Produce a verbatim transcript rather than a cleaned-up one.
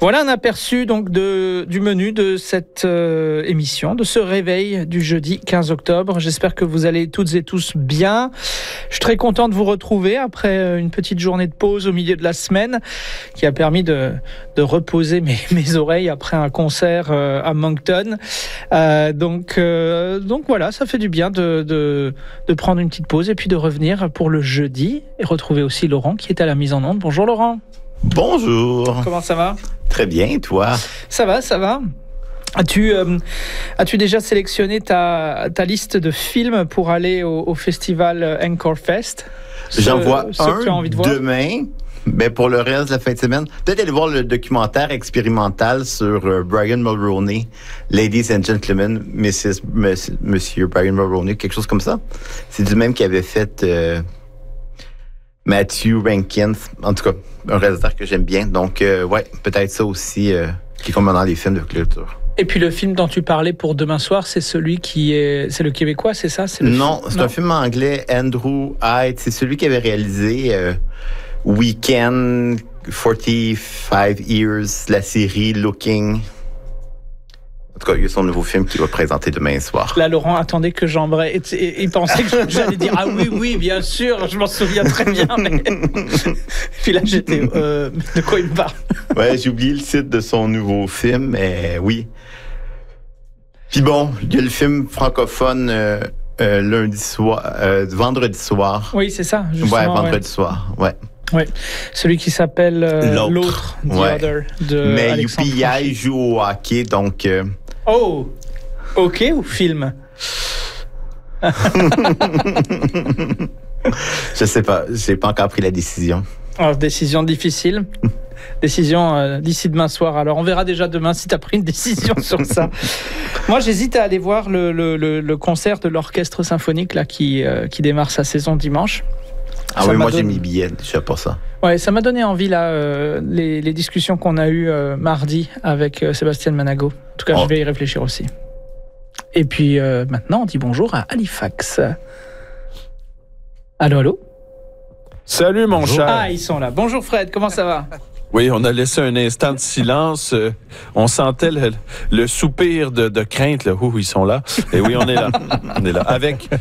Voilà un aperçu donc de, du menu de cette euh, émission, de ce réveil du jeudi quinze octobre. J'espère que vous allez toutes et tous bien. Je suis très content de vous retrouver après une petite journée de pause au milieu de la semaine qui a permis de, de reposer mes, mes oreilles après un concert euh, à Moncton. Euh, donc, euh, donc voilà, ça fait du bien de, de, de prendre une petite pause et puis de revenir pour le jeudi et retrouver aussi Laurent qui est à la mise en onde. Bonjour Laurent. Bonjour. Comment ça va? Très bien, toi? Ça va, ça va. As-tu, euh, as-tu déjà sélectionné ta, ta liste de films pour aller au, au festival Encore Fest? J'en vois ce un que tu as envie de voir? demain. Mais pour le reste de la fin de semaine, peut-être aller voir le documentaire expérimental sur euh, Brian Mulroney, Ladies and Gentlemen, Missus Monsieur, Monsieur Brian Mulroney, quelque chose comme ça. C'est du même qui avait fait euh, Matthew Rankins, en tout cas, un réalisateur que j'aime bien. Donc, euh, ouais, peut-être ça aussi euh, qui est comme dans les films de clôture. Et puis le film dont tu parlais pour demain soir, c'est celui qui est... C'est le Québécois, c'est ça? C'est le non, film... c'est non? un film anglais, Andrew Hyde. C'est celui qui avait réalisé euh, Weekend, forty-five Years, la série Looking. En tout cas, il y a son nouveau film qu'il va présenter demain soir. Là, Laurent attendait que j'embraye. Il pensait que j'allais dire « Ah oui, oui, bien sûr, je m'en souviens très bien. » Mais... Puis là, j'étais... Euh, de quoi il me parle? Ouais, j'ai oublié le titre de son nouveau film, mais oui. Puis bon, il y a le film francophone euh, euh, lundi soir, euh, vendredi soir. Oui, c'est ça, justement. Ouais, vendredi ouais. soir, ouais. Oui, celui qui s'appelle euh, L'autre, L'autre, The ouais. Other, de Mais Alexandre Youpi Franchi. joue au hockey, donc... Euh... Oh, ok ou film? Je sais pas, j'ai pas encore pris la décision. Alors, décision difficile. Décision euh, d'ici demain soir. Alors, on verra déjà demain si tu as pris une décision sur ça. Moi, j'hésite à aller voir le, le, le, le concert de l'orchestre symphonique là, qui, euh, qui démarre sa saison dimanche. Ah Ça oui, m'a moi donné... j'ai mis billet déjà pour ça. Ouais, ça m'a donné envie là, euh, les, les discussions qu'on a eues euh, mardi avec euh, Sébastien Manago. En tout cas, oh. je vais y réfléchir aussi. Et puis euh, maintenant, on dit bonjour à Halifax. Allô, allô? Salut, mon Bonjour. cher. Ah, ils sont là. Bonjour Fred, comment ça va? Oui, on a laissé un instant de silence. Euh, on sentait le, le soupir de, de crainte. Là. Ouh, ils sont là. Et oui, on est là. On est là. Avec,